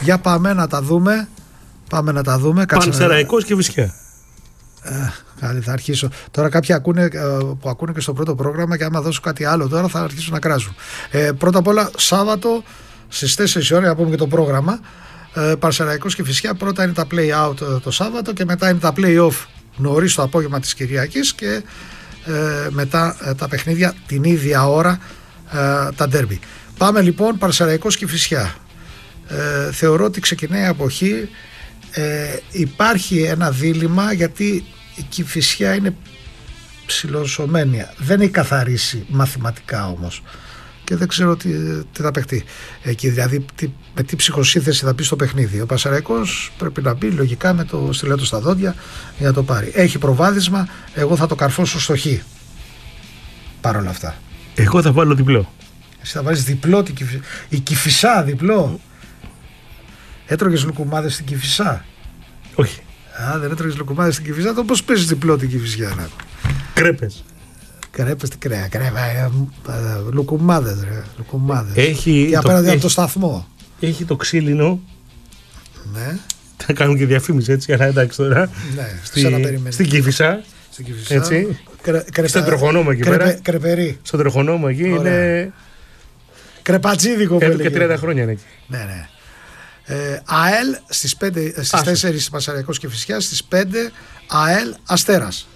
Για πάμε να τα δούμε. Πανσεραϊκός και Βυσσιά. Καλή, θα αρχίσω. Τώρα κάποιοι που ακούνε και στο πρώτο πρόγραμμα, και άμα δώσω κάτι άλλο τώρα θα αρχίσουν να κράζουν. Πρώτα απ' όλα, Σάββατο στις 4 ώρα, να πούμε και το πρόγραμμα. Πανσεραϊκός και Βυσσιά. Πρώτα είναι τα play-out το Σάββατο και μετά είναι τα play-off νωρίς το απόγευμα της Κυριακής και μετά τα παιχνίδια την ίδια ώρα, τα ντέρμπι. Πάμε λοιπόν, Πανσεραϊκός και Βυσσιά. Θεωρώ ότι ξεκινάει η αποχή. Υπάρχει ένα δίλημμα, γιατί η Κηφισιά είναι ψιλοσωμένη, δεν έχει καθαρίσει μαθηματικά όμως, και δεν ξέρω τι θα παιχτεί εκεί, δηλαδή με τι ψυχοσύνθεση θα μπει στο παιχνίδι. Ο Πανσεραϊκός πρέπει να μπει λογικά με το στιλέτο στα δόντια για να το πάρει. Έχει προβάδισμα, εγώ θα το καρφώσω στο χ. Παρ' όλα αυτά εγώ θα βάλω διπλό. Εσύ θα βάλεις διπλό η Κηφισά διπλό? Έτρωγες λουκουμάδες στην Κηφισά? Όχι. Δεν έτρωγες λουκουμάδες στην Κηφισά, τότε πώς παίζεις διπλό την Κηφισιά? Κρέπες. Κρέπες, τι κρέα, λουκουμάδες, Έχει και απέναντι από το σταθμό. Έχει το ξύλινο. Ναι. Θα κάνουν και διαφήμιση, έτσι, αλλά εντάξει τώρα. Ναι, στην Κηφισά. Έτσι. Στον τροχονόμο εκεί πέρα. Κρεπερί. Στον τροχονόμο εκεί είναι. Κρεπατζίδικο. Εδώ και 30 χρόνια είναι εκεί. Ναι. ΑΕΛ στις 4 Πανσεραϊκός και Βυσσιά, στις 5 ΑΕΛ Αστέρας.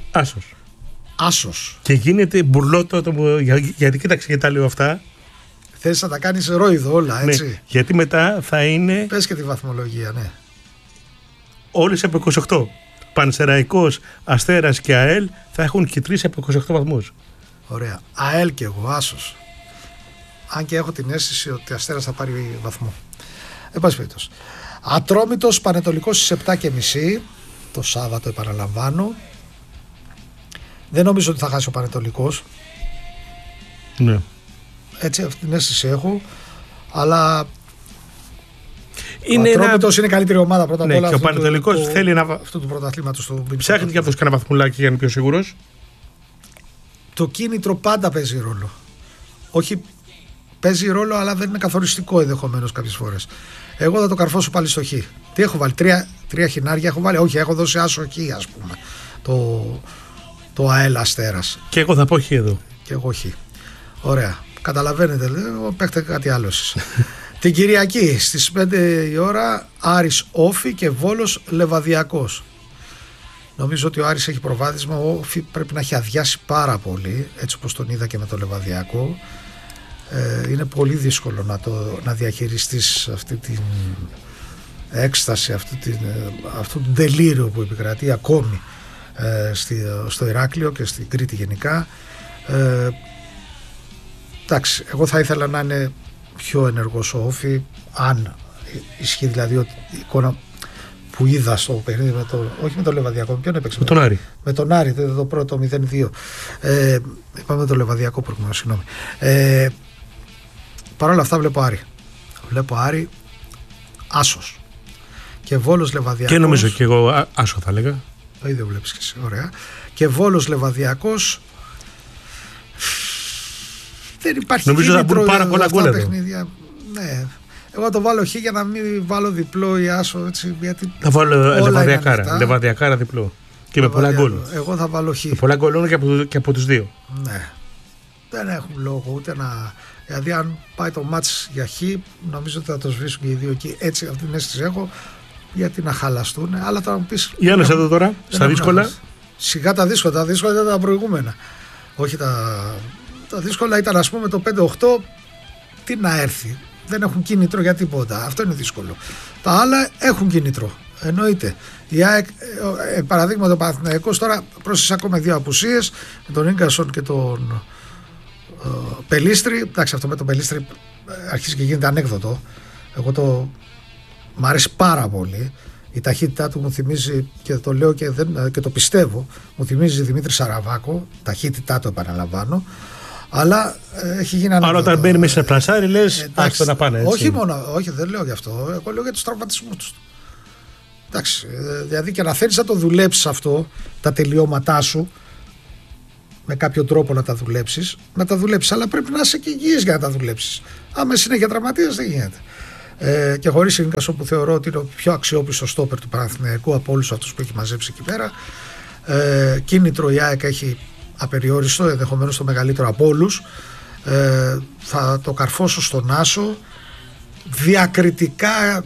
Άσος. Και γίνεται μπουρλότο, γιατί κοίταξε γιατί τα λέω αυτά. Θες να τα κάνεις ρόιδο όλα, έτσι? Ναι, γιατί μετά θα είναι. Πες και τη βαθμολογία, ναι. Όλες από 28. Πανσεραϊκός, Αστέρας και ΑΕΛ θα έχουν και 3 από 28 βαθμούς. Ωραία. ΑΕΛ και εγώ, Άσος. Αν και έχω την αίσθηση ότι Αστέρας θα πάρει βαθμό. Εν πάση περιπτώσει. Ατρόμητος Πανετολικός στις 7.30 το Σάββατο, επαναλαμβάνω. Δεν νομίζω ότι θα χάσει ο Πανετολικός. Ναι. Έτσι, αυτή την αίσθηση έχω. Αλλά ο Ατρόμητος είναι καλύτερη ομάδα πρώτα απ' όλα. Και ο Πανετολικός θέλει αυτού του πρωταθλήματος του. Ψάχνει και αυτός κανένα βαθμουλάκι για να είναι πιο σίγουρος. Το κίνητρο πάντα παίζει ρόλο. Όχι, παίζει ρόλο, αλλά δεν είναι καθοριστικό ενδεχομένως κάποιες φορές. Εγώ θα το καρφώσω πάλι στο χ. Τι έχω βάλει, τρία χινάρια έχω βάλει. Όχι, έχω δώσει άσο χ, ας πούμε. Το ΑΕΛ Αστέρας. Και εγώ θα πω χ εδώ. Και εγώ χ. Ωραία. Καταλαβαίνετε, παίχτε κάτι άλλο εσείς. Την Κυριακή στις 5 η ώρα Άρης Όφη και Βόλος Λεβαδιακός. Νομίζω ότι ο Άρης έχει προβάδισμα. Ο Όφη πρέπει να έχει αδειάσει πάρα πολύ, έτσι όπως τον είδα και με το Λεβαδιακό. Είναι πολύ δύσκολο να διαχειριστείς αυτή την έκσταση, αυτό το τελείριο που επικρατεί ακόμη στο Ηράκλειο και στην Κρήτη γενικά. Εντάξει, εγώ θα ήθελα να είναι πιο ενεργός ο Όφη, αν ισχύει δηλαδή η εικόνα που είδα στο παιχνίδι όχι με το Λεβαδιακό, ποιον έπαιξε? Με τον Άρη. Με τον Άρη, το πρώτο 0-2. Είπαμε το Λεβαδιακό προηγουμένως, συγγνώμη. Παρ' όλα αυτά βλέπω Άρη άσος. Και Βόλος Λεβαδιακός. Και νομίζω και εγώ άσο θα έλεγα. Το ίδιο βλέπεις και εσύ, ωραία. Και Βόλος Λεβαδιακός. Δεν υπάρχει νομίζω θα μπουν πάρα πολλά γκολ εδώ. Ναι. Εγώ θα το βάλω χ για να μην βάλω διπλό ή άσο, έτσι, γιατί θα βάλω Λεβαδιακάρα διπλό. Και με πολλά γκολ. Εγώ θα βάλω χ. Με πολλά γκολ και από τους δύο. Ναι. Δεν έχουν λόγο ούτε να. Δηλαδή, αν πάει το μάτς για χ, νομίζω ότι θα το σβήσουν και οι δύο εκεί. Έτσι, αυτή την αίσθηση έχω. Γιατί να χαλαστούν. Αλλά θα μου πεις. Για να σε δω τώρα, στα δύσκολα. Σιγά τα δύσκολα ήταν τα προηγούμενα. Όχι τα δύσκολα ήταν, ας πούμε, το 5-8. Τι να έρθει. Δεν έχουν κίνητρο για τίποτα. Αυτό είναι δύσκολο. Τα άλλα έχουν κίνητρο. Εννοείται. Η ΑΕΚ, παραδείγματο, ο Παναθηναϊκός τώρα πρόσθεσε ακόμα 2 απουσίες, με τον Ίγκασον και τον Πελίστρη. Εντάξει, αυτό με τον Πελίστρη αρχίζει και γίνεται ανέκδοτο. Εγώ μ' αρέσει πάρα πολύ. Η ταχύτητά του μου θυμίζει, και το λέω και το πιστεύω, μου θυμίζει Δημήτρη Σαραβάκο. Ταχύτητά του, επαναλαμβάνω. Αλλά έχει γίνει ανέκδοτο. Αλλά όταν μπαίνει μέσα σε πλασάρι, λες άξιο να πάνε, έτσι. Όχι μόνο, όχι, δεν λέω γι' αυτό. Εγώ λέω για τους τραυματισμούς του. Εντάξει, δηλαδή και να θέλεις να το δουλέψεις αυτό, τα τελειώματά σου, με κάποιο τρόπο να τα δουλέψεις, αλλά πρέπει να είσαι και υγιής για να τα δουλέψεις. Άμα συνέχεια τραυματίες δεν γίνεται. Και χωρίς Ίνκασο, που θεωρώ ότι είναι ο πιο αξιόπιστος στόπερ του Παναθηναϊκού από όλους αυτούς που έχει μαζέψει εκεί πέρα. Κίνητρο η ΑΕΚ έχει απεριόριστο, ενδεχομένως το μεγαλύτερο από όλους. Θα το καρφώσω στον Άσο διακριτικά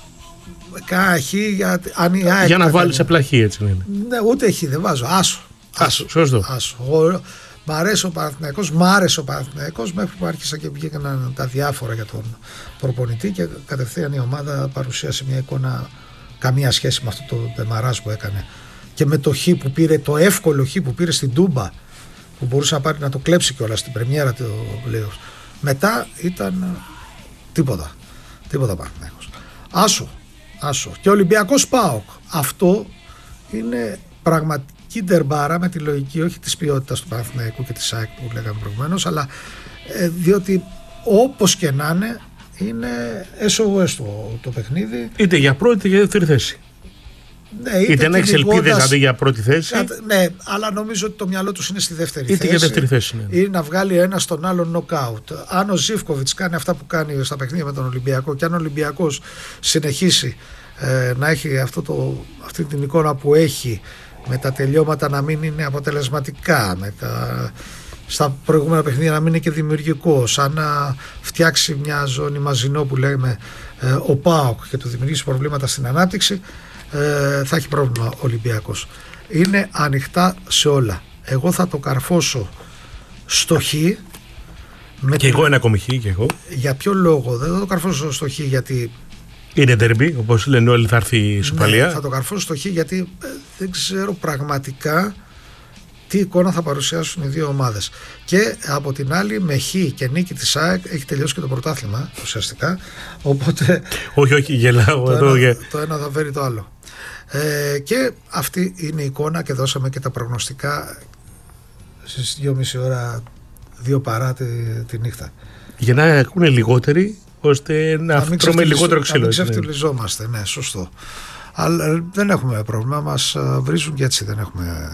αν η ΑΕΚ για να βάλεις απλά χ, έτσι είναι. Ναι, ούτε χ δεν βάζω, Άσο. Σωστό. Μ' άρεσε ο Παναθηναϊκός μέχρι που άρχισα και βγήκαν τα διάφορα για τον προπονητή και κατευθείαν η ομάδα παρουσίασε μια εικόνα καμία σχέση με αυτό το ντεμαράζ που έκανε και με το χ που πήρε, το εύκολο χ που πήρε στην Τούμπα, που μπορούσε να το κλέψει κιόλας στην πρεμιέρα του πλέον. Μετά ήταν τίποτα Παναθηναϊκός. Άσο και Ολυμπιακός ΠΑΟΚ. Αυτό είναι πραγματική ντερμπάρα με τη λογική όχι της ποιότητας του Παναθηναϊκού και της ΑΕΚ που λέγαμε προηγουμένως, αλλά διότι όπως και να είναι SOS το παιχνίδι. Είτε για πρώτη είτε για δεύτερη θέση. Ναι, είτε να έχει ελπίδες αντί για πρώτη θέση. Ναι, αλλά νομίζω ότι το μιαλό του είναι στη δεύτερη θέση. Είτε για δεύτερη θέση. Ναι. Ή να βγάλει ένα στον άλλον νοκάουτ. Αν ο Ζίβκοβιτς κάνει αυτά που κάνει στα παιχνίδια με τον Ολυμπιακό και αν ο Ολυμπιακός συνεχίσει να έχει αυτή την εικόνα που έχει, με τα τελειώματα να μην είναι αποτελεσματικά, στα προηγούμενα παιχνίδια να μην είναι και δημιουργικό, σαν να φτιάξει μια ζώνη μαζινό που λέμε ο ΠΑΟΚ και του δημιουργήσει προβλήματα στην ανάπτυξη, θα έχει πρόβλημα ο Ολυμπιακός. Είναι ανοιχτά σε όλα. Εγώ θα το καρφώσω στο χ. Και εγώ ένα ακόμη χ και εγώ. Για ποιο λόγο? Δεν θα το καρφώσω στο χ γιατί είναι ντερμπι, όπως λένε όλοι, θα έρθει η ισοπαλία. Ναι, θα το καρφώσω στο χ γιατί δεν ξέρω πραγματικά τι εικόνα θα παρουσιάσουν οι δύο ομάδες. Και από την άλλη, με χ και νίκη της ΑΕΚ έχει τελειώσει και το πρωτάθλημα ουσιαστικά. Οπότε. Όχι, γελάω εδώ. Το ένα θα φέρει το άλλο. Και αυτή είναι η εικόνα και δώσαμε και τα προγνωστικά στις 2,5 ώρα, 2 παρά τη νύχτα. Για να ακούνε λιγότεροι, ώστε να τρώμε λιγότερο ξύλο. Να μην ξεφτυλιζόμαστε, ναι, σωστό. Αλλά δεν έχουμε πρόβλημα, μας βρίζουν και έτσι δεν έχουμε.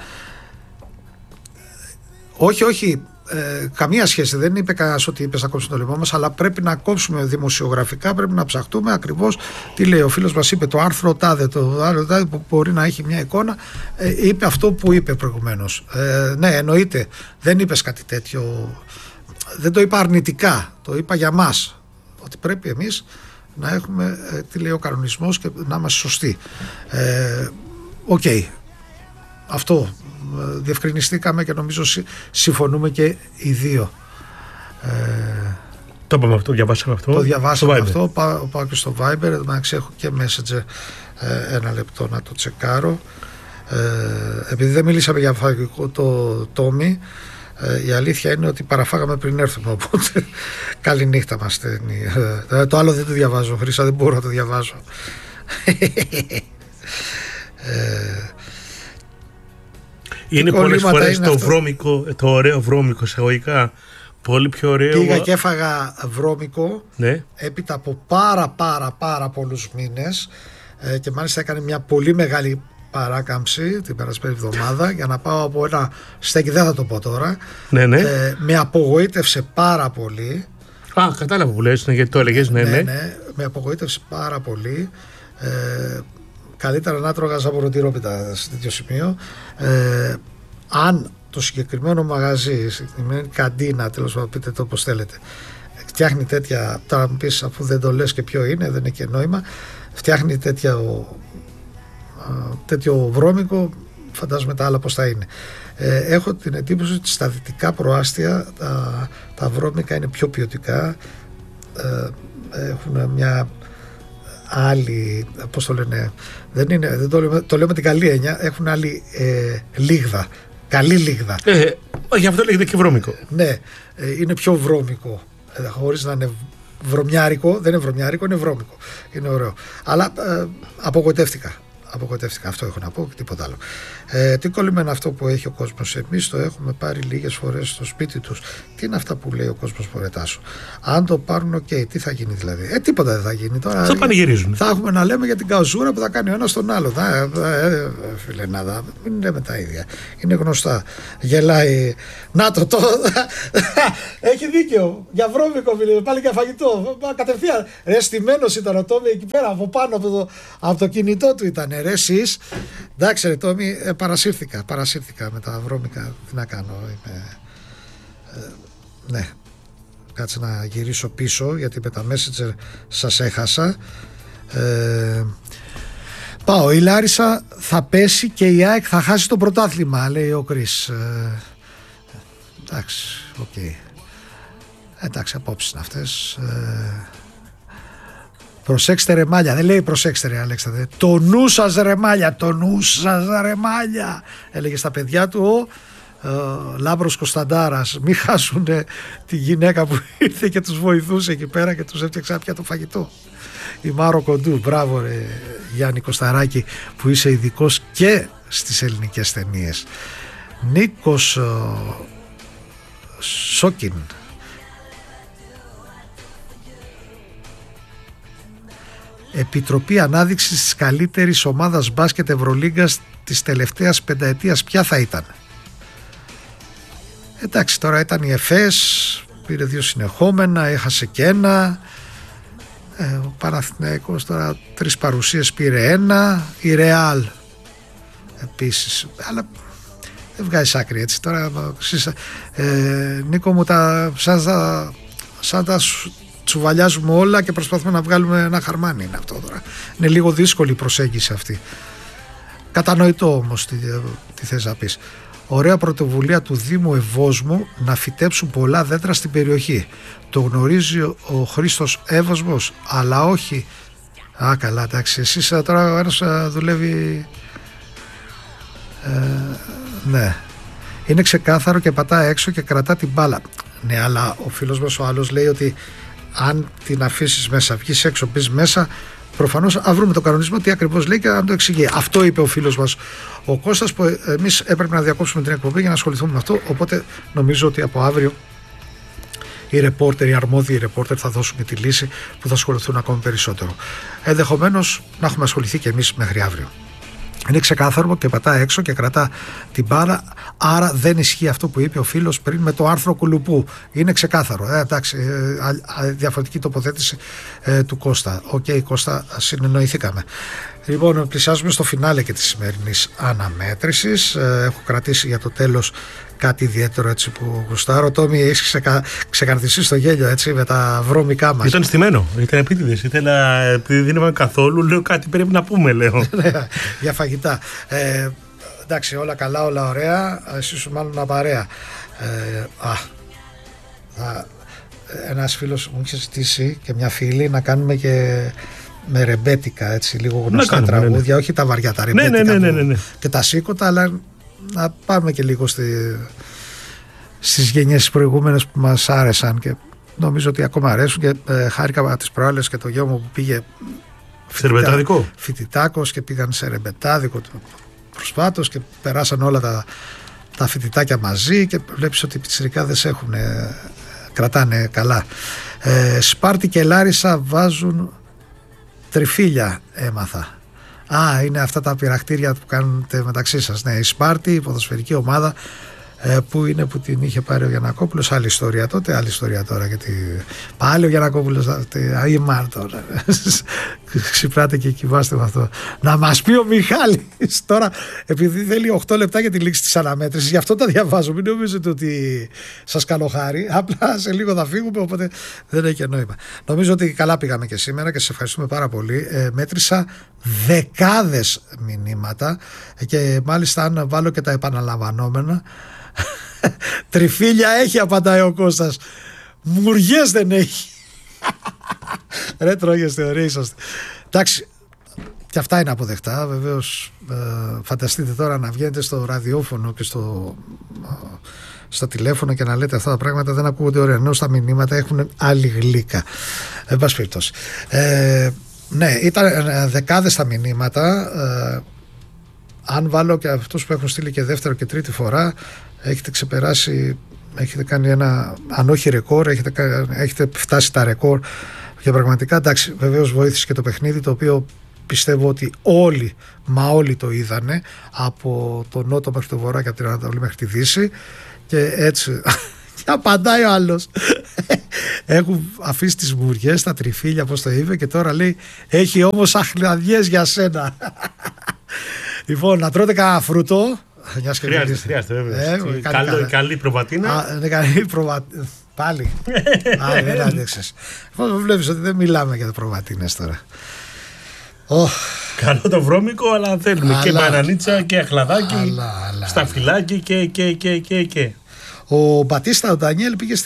Όχι, καμία σχέση. Δεν είπε κανένας ότι είπες να κόψουμε το λαιμό μας, αλλά πρέπει να κόψουμε δημοσιογραφικά, πρέπει να ψαχτούμε ακριβώς τι λέει. Ο φίλος μας είπε το άρθρο τάδε, το άλλο τάδε που μπορεί να έχει μια εικόνα, είπε αυτό που είπε προηγουμένως. Ναι, εννοείται, δεν είπες κάτι τέτοιο, δεν το είπα αρνητικά, το είπα για μας, ότι πρέπει εμείς να έχουμε τι λέει ο κανονισμός και να είμαστε σωστοί. Οκ. Αυτό διευκρινιστήκαμε και νομίζω συμφωνούμε και οι δύο. Το είπαμε αυτό, διαβάσαμε αυτό. Το διαβάσαμε αυτό, πάω και στο Viber, εντάξει έχω και Messenger, ένα λεπτό να το τσεκάρω. Επειδή δεν μιλήσαμε για φαγητικό το Τόμι, η αλήθεια είναι ότι παραφάγαμε πριν έρθουμε, οπότε καλή νύχτα μας στέλνει. Το άλλο δεν το διαβάζω, Χρύσα, δεν μπορώ να το διαβάζω. Είναι πολλές φορές το ωραίο βρώμικο εισαγωγικά πολύ πιο ωραίο. Πήγα και έφαγα βρώμικο, ναι, έπειτα από πάρα πολλούς μήνες και μάλιστα έκανε μια πολύ μεγάλη παράκαμψη την περασμένη εβδομάδα για να πάω από ένα στέκι, δεν θα το πω τώρα. Ναι. Με απογοήτευσε πάρα πολύ. Κατάλαβα που λες, γιατί το έλεγες. Ναι, με απογοήτευσε πάρα πολύ. Καλύτερα να τρώγα ζαμποροτηρόπιτα σε τέτοιο σημείο. Αν το συγκεκριμένο μαγαζί, συγκεκριμένη καντίνα, τέλος πάντων, πείτε το όπως θέλετε, φτιάχνει τέτοια, τώρα μου πεις αφού δεν το λες και ποιο είναι, δεν είναι και νόημα, φτιάχνει τέτοιο βρώμικο, φαντάζομαι τα άλλα πως θα είναι. Έχω την εντύπωση ότι στα δυτικά προάστια τα βρώμικα είναι πιο ποιοτικά, έχουν μια άλλη, πώς το λένε, δεν το λέω με την καλή έννοια, έχουν άλλη λίγδα, καλή λίγδα. Γι' αυτό λέγεται και βρώμικο. Ναι, είναι πιο βρώμικο, χωρίς να είναι βρωμιάρικο, δεν είναι βρωμιάρικο, είναι βρώμικο, είναι ωραίο. Αλλά απογοητεύτηκα απογοητεύτηκα. Αυτό έχω να πω και τίποτα άλλο. Τι κόλλημα είναι αυτό που έχει ο κόσμος? Εμείς το έχουμε πάρει λίγες φορές στο σπίτι τους. Τι είναι αυτά που λέει ο κόσμος, Πορετάσου? Αν το πάρουν, τι θα γίνει δηλαδή? Τίποτα δεν θα γίνει τώρα. Θα πανηγυρίζουν. Θα έχουμε να λέμε για την καουζούρα που θα κάνει ο ένας τον άλλο. Φιλενάδα, μην λέμε τα ίδια. Είναι γνωστά. Γελάει. Να το. Έχει δίκιο. Για βρώμικο, φίλε. Πάλι για φαγητό. Κατευθείαν. Στημένος ήταν ο Τόμι εκεί πέρα από πάνω από το κινητό του ήταν. Ρε εσείς. Εντάξει, ρε Τόμι, παρασύρθηκα με τα βρώμικα. Τι να κάνω. Ναι. Κάτσε να γυρίσω πίσω γιατί με τα Messenger σας έχασα. Πάω. Η Λάρισα θα πέσει και η ΑΕΚ θα χάσει το πρωτάθλημα, λέει ο Κρίς. Εντάξει, οκ. Εντάξει, απόψεις είναι αυτές. Προσέξτε ρε μάλια. Δεν λέει προσέξτε ρε Αλέξανδρε. Το νου σας ρε μάλια. Το νου σας ρε μάλια. Έλεγε στα παιδιά του ο Λάμπρος Κωνσταντάρας. Μην χάσουν τη γυναίκα που ήρθε και τους βοηθούσε εκεί πέρα και τους έφτιαξε πια το φαγητό. Η Μάρο Κοντού. Μπράβο ρε Γιάννη Κωσταράκη που είσαι ειδικός και στις ελληνικές ταινίες. Νίκος Σόκιν. Επιτροπή ανάδειξης της καλύτερης ομάδας μπάσκετ Ευρωλίγκας της τελευταίας πενταετίας ποια θα ήταν? Εντάξει, τώρα ήταν η ΕΦΕΣ, πήρε 2 συνεχόμενα, έχασε και 1. Ο Παναθηναϊκός τώρα 3 παρουσίες πήρε 1. Η Ρεάλ επίσης, αλλά δεν βγάζει άκρη έτσι τώρα. Νίκο μου, σαν τα τσουβαλιάζουμε όλα και προσπαθούμε να βγάλουμε ένα χαρμάνι. Είναι αυτό τώρα. Είναι λίγο δύσκολη η προσέγγιση αυτή. Κατανοητό όμως τι θες να πεις. Ωραία πρωτοβουλία του Δήμου Ευόσμου να φυτέψουν πολλά δέντρα στην περιοχή. Το γνωρίζει ο Χρήστος Εύωσμος, αλλά όχι. Καλά, εντάξει. Εσείς τώρα ο ένας δουλεύει. Ναι. Είναι ξεκάθαρο και πατά έξω και κρατά την μπάλα. Ναι, αλλά ο φίλος μας ο άλλος λέει ότι αν την αφήσεις μέσα, βγεις έξω, μπεις μέσα, προφανώς θα βρούμε τον κανονισμό τι ακριβώς λέει και να το εξηγεί. Αυτό είπε ο φίλος μας ο Κώστας, που εμείς έπρεπε να διακόψουμε την εκπομπή για να ασχοληθούμε με αυτό. Οπότε νομίζω ότι από αύριο οι αρμόδιοι ρεπόρτερ θα δώσουν και τη λύση που θα ασχοληθούν ακόμη περισσότερο. Ενδεχομένως να έχουμε ασχοληθεί και εμείς μέχρι αύριο. Είναι ξεκάθαρο και πατά έξω και κρατά την μπάλα. Άρα δεν ισχύει αυτό που είπε ο φίλος πριν με το άρθρο Κουλουπού. Είναι ξεκάθαρο. Εντάξει, διαφορετική τοποθέτηση του Κώστα. Οκ, Κώστα, συνεννοηθήκαμε. Λοιπόν, πλησιάζουμε στο φινάλε και της σημερινής αναμέτρησης. Έχω κρατήσει για το τέλος κάτι ιδιαίτερο έτσι που γουστάρω. Τόμι, έχεις ξεκαρδιστεί στο γέλιο έτσι με τα βρώμικά μας. Ήταν στημένο, ήταν επίτηδες. Επειδή δεν είπαμε καθόλου, λέω κάτι πρέπει να πούμε, λέω. Για φαγητά. Εντάξει, όλα καλά, όλα ωραία. Εσύ σου μάλλον ένα παρέα. Ένας φίλος μου είχε ζητήσει και μια φίλη να κάνουμε και με ρεμπέτικα, έτσι, λίγο γνωστά τραγούδια, όχι τα βαριά, τα ρεμπέτικα και τα σήκωτα, αλλά να πάμε και λίγο στις γενιές προηγούμενες που μας άρεσαν και νομίζω ότι ακόμα αρέσουν και χάρηκα τις προάλλες και το γιο μου που πήγε φοιτητάκος και πήγαν σε ρεμπετάδικο προσφάτως και περάσαν όλα τα φοιτητάκια μαζί και βλέπεις ότι οι πιτσιρικάδες κρατάνε καλά. Σπάρτη και Λάρισα βάζουν τριφύλια, έμαθα. Είναι αυτά τα πειραχτήρια που κάνετε μεταξύ σας. Ναι, η Σπάρτη, η ποδοσφαιρική ομάδα που είναι που την είχε πάρει ο Γιαννακόπουλος. Άλλη ιστορία τότε, άλλη ιστορία τώρα. Γιατί πάλι ο Γιαννακόπουλος τώρα. Ξυπράτε και κοιμάστε με αυτό. Να μας πει ο Μιχάλης τώρα, επειδή θέλει 8 λεπτά για τη λήξη της αναμέτρησης, γι' αυτό τα διαβάζω. Μην νομίζετε ότι σας κάνω χάρη. Απλά σε λίγο θα φύγουμε, οπότε δεν έχει και νόημα. Νομίζω ότι καλά πήγαμε και σήμερα και σας ευχαριστούμε πάρα πολύ. Μέτρησα δεκάδες μηνύματα και μάλιστα αν βάλω και τα επαναλαμβανόμενα. Τριφύλια έχει, απαντάει ο Κώστας. Μουριές δεν έχει. Ρε τρώγεστε, ωραίοι είσαστε. Εντάξει, και αυτά είναι αποδεκτά. Βεβαίως φανταστείτε τώρα να βγαίνετε στο ραδιόφωνο και στα τηλέφωνα και να λέτε αυτά τα πράγματα, δεν ακούγονται ωραία, ενώ στα μηνύματα έχουν άλλη γλύκα. Εν πάση περιπτώσει. Ναι, ήταν δεκάδες τα μηνύματα. Αν βάλω και αυτούς που έχουν στείλει και δεύτερο και τρίτη φορά, έχετε ξεπεράσει, έχετε κάνει ένα, αν όχι ρεκόρ, έχετε φτάσει τα ρεκόρ. Και πραγματικά, εντάξει, βεβαίως βοήθησε και το παιχνίδι, το οποίο πιστεύω ότι όλοι το είδανε, από τον νότο μέχρι το βορρά και από την Ανατολή μέχρι τη Δύση, και έτσι και απαντάει ο άλλος. Έχουν αφήσει τις μπουριές, τα τριφύλια, πώς το είπε, και τώρα λέει έχει όμως αχλαδιές για σένα. Λοιπόν, να τρώτε κανένα φρούτο. Χρειάζεται βέβαια. Καλή προβατίνα. Καλή προβατίνα. Πάλι. Δεν άντεξες. Βλέπεις ότι δεν μιλάμε για προβατίνες τώρα. Καλό το βρώμικο, αλλά θέλουμε και μπανανίτσα και αχλαδάκι, σταφυλάκι και. Ο Μπατίστα, ο Ντανιέλ, πήγε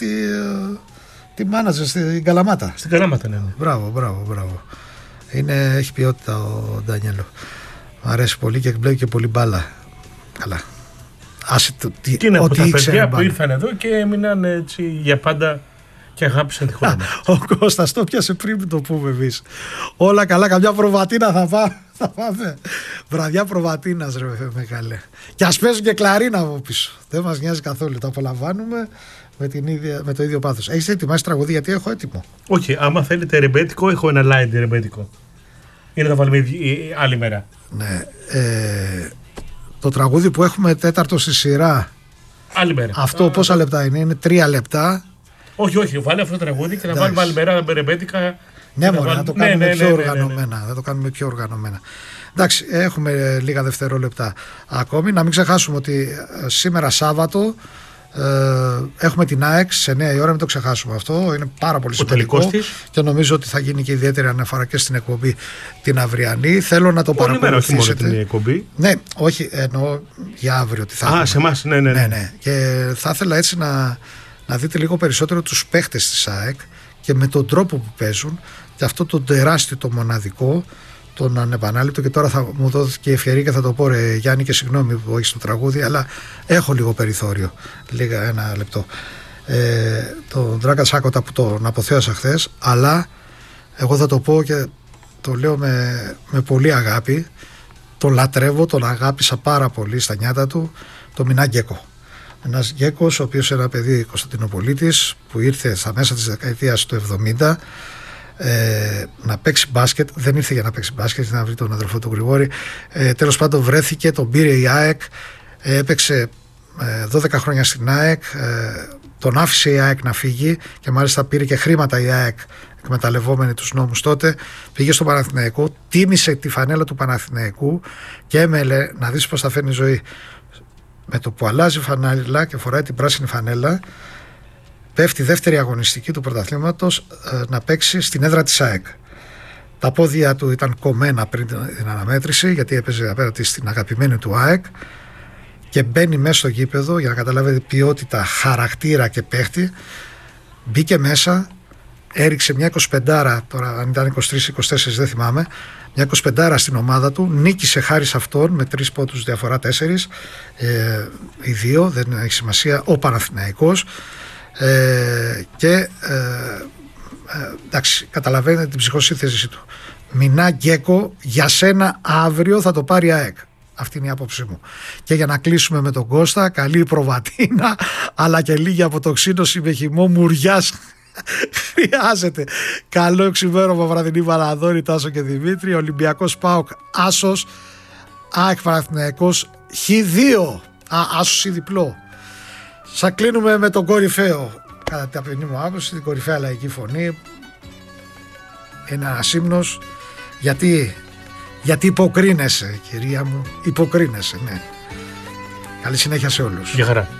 τη μάνατζερ στην Καλαμάτα. Στην Καλαμάτα, ναι. Μπράβο. Έχει ποιότητα ο Ντανιέλο. Μ' αρέσει πολύ και εκπλέει και πολύ μπάλα. Καλά. Και είναι από τα παιδιά που ήρθαν εδώ και έμειναν έτσι για πάντα και αγάπησαν τη χώρα. Ο Κώστας το πιάσε πριν το πούμε εμείς. Όλα καλά, καμιά προβατίνα θα πάμε. Βραδιά προβατίνας, ρε μεγάλε. Και ας παίζουν και κλαρίνα από πίσω. Δεν μας νοιάζει καθόλου. Το απολαμβάνουμε με το ίδιο πάθος. Έχεις ετοιμάσει τραγουδί? Γιατί έχω έτοιμο. Όχι, άμα θέλετε ρεμπέτικο, έχω ένα light ρεμπέτικο. Ή να τα βάλουμε άλλη μέρα. Ναι. Το τραγούδι που έχουμε τέταρτο στη σειρά. Άλλη μέρα. Αυτό πόσα λεπτά είναι? 3 λεπτά. Όχι, βάλει αυτό το τραγούδι και να βάλουμε άλλη μέρα ρεμπέτικα. Ναι, μόνο να το κάνουμε πιο οργανωμένα. Θα το κάνουμε πιο οργανωμένα. Εντάξει, έχουμε λίγα δευτερόλεπτα ακόμη. Να μην ξεχάσουμε ότι σήμερα Σάββατο έχουμε την ΑΕΚ σε 9 η ώρα, μην το ξεχάσουμε αυτό. Είναι πάρα πολύ σημαντικό και νομίζω ότι θα γίνει και ιδιαίτερη αναφορά και στην εκπομπή την αυριανή. Θέλω να το παρακολουθήσετε. Την εκπομπή. Ναι, όχι, εννοώ για αύριο ότι θα. Σε εμάς, ναι. Και θα ήθελα έτσι να δείτε λίγο περισσότερο τους παίχτες της ΑΕΚ και με τον τρόπο που παίζουν και αυτό το τεράστιο, το μοναδικό, τον ανεπανάληπτο. Και τώρα θα μου δόθηκε η ευκαιρία και θα το πω, ρε Γιάννη, και συγγνώμη που έχεις το τραγούδι, αλλά έχω λίγο περιθώριο, λίγα, ένα λεπτό. Τον Δράκα Σάκοτα που τον αποθέωσα χθες, αλλά εγώ θα το πω και το λέω με πολύ αγάπη, τον λατρεύω, τον αγάπησα πάρα πολύ στα νιάτα του, το Μινά Γκέκο. Ένας Γκέκος, ο οποίος είναι ένα παιδί Κωνσταντινοπολίτης που ήρθε στα μέσα της δεκαετίας του 70 να παίξει μπάσκετ. Δεν ήρθε για να παίξει μπάσκετ, ήρθε να βρει τον αδερφό του Γρηγόρη. Τέλος πάντων βρέθηκε, τον πήρε η ΑΕΚ, έπαιξε 12 χρόνια στην ΑΕΚ, τον άφησε η ΑΕΚ να φύγει και μάλιστα πήρε και χρήματα η ΑΕΚ, εκμεταλλευόμενη τους νόμους τότε. Πήγε στο Παναθηναϊκό, τίμησε τη φανέλα του Παναθηναϊκού και έμελε να δεις πως θα φέρνει η ζωή. Με το που αλλάζει φανέλα και φοράει την πράσινη φανέλα, πέφτει δεύτερη αγωνιστική του πρωταθλήματος να παίξει στην έδρα της ΑΕΚ. Τα πόδια του ήταν κομμένα πριν την αναμέτρηση, γιατί έπαιζε απέναντι στην αγαπημένη του ΑΕΚ, και μπαίνει μέσα στο γήπεδο για να καταλάβετε ποιότητα, χαρακτήρα και παίχτη. Μπήκε μέσα, έριξε μια 25, τώρα αν ήταν 23-24 δεν θυμάμαι, μια 25 στην ομάδα του, νίκησε χάρη σε αυτόν με 3 πόντους διαφορά 4, οι 2, δεν έχει σημασία, ο Παναθηναϊκός, και εντάξει, καταλαβαίνετε την ψυχοσύνθεση του. Μινά Γκέκο, για σένα αύριο θα το πάρει η ΑΕΚ. Αυτή είναι η άποψή μου. Και για να κλείσουμε με τον Κώστα, καλή προβατίνα, αλλά και λίγη αποτοξίνωση με χυμό μουριάς χρειάζεται. Καλό εξημέρωμα, βραδινή Βαλαδόρη, Τάσο και Δημήτρη. Ολυμπιακός ΠΑΟΚ άσος, ΑΕΚ Παναθηναϊκός Χ2, άσος ή διπλό. Σα κλείνουμε με τον κορυφαίο, κατά την ταπεινή μου άποψη, την κορυφαία λαϊκή φωνή. Είναι ένας ύμνος, γιατί υποκρίνεσαι, κυρία μου, υποκρίνεσαι, ναι. Καλή συνέχεια σε όλους. Γεια χαρά.